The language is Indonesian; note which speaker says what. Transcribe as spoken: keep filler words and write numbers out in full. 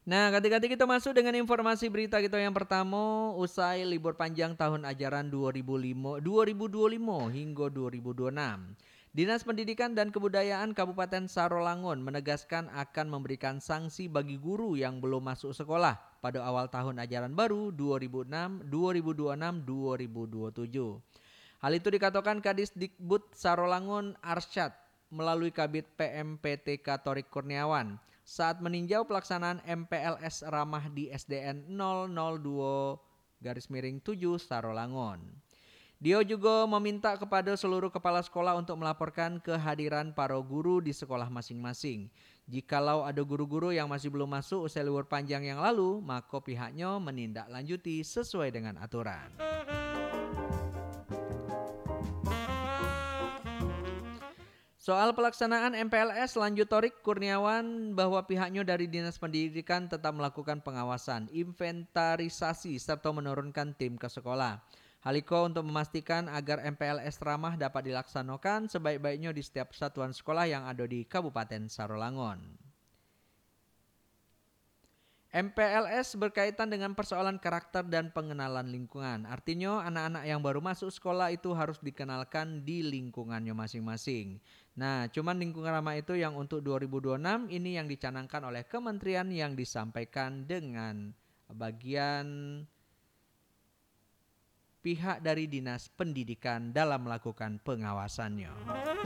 Speaker 1: Nah, ketika kita masuk dengan informasi berita kita yang pertama, usai libur panjang tahun ajaran dua ribu lima, dua ribu dua puluh lima hingga dua ribu dua puluh enam. Dinas Pendidikan dan Kebudayaan Kabupaten Sarolangun menegaskan akan memberikan sanksi bagi guru yang belum masuk sekolah pada awal tahun ajaran baru dua ribu enam, dua ribu dua puluh enam, dua ribu dua puluh tujuh. Hal itu dikatakan Kadis Dikbud Sarolangun Arsyad melalui Kabid P M P T K Torik Kurniawan saat meninjau pelaksanaan M P L S ramah di S D N nol nol dua garis miring tujuh Sarolangun. Dia juga meminta kepada seluruh kepala sekolah untuk melaporkan kehadiran para guru di sekolah masing-masing. Jikalau ada guru-guru yang masih belum masuk usai libur panjang yang lalu, maka pihaknya menindaklanjuti sesuai dengan aturan. Soal pelaksanaan M P L S, lanjut Torik Kurniawan bahwa pihaknya dari Dinas Pendidikan tetap melakukan pengawasan, inventarisasi, serta menurunkan tim ke sekolah. Haliko untuk memastikan agar M P L S ramah dapat dilaksanakan sebaik-baiknya di setiap satuan sekolah yang ada di Kabupaten Sarolangun. M P L S berkaitan dengan persoalan karakter dan pengenalan lingkungan. Artinya anak-anak yang baru masuk sekolah itu harus dikenalkan di lingkungannya masing-masing. Nah, cuman lingkungan ramah itu yang untuk dua ribu dua puluh enam ini yang dicanangkan oleh kementerian yang disampaikan dengan bagian pihak dari Dinas Pendidikan dalam melakukan pengawasannya.